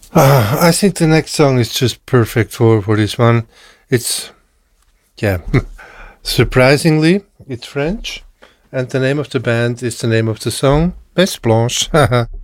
I think the next song is just perfect for this one. It's, yeah, surprisingly, it's French, and the name of the band is the name of the song, Best Blanche.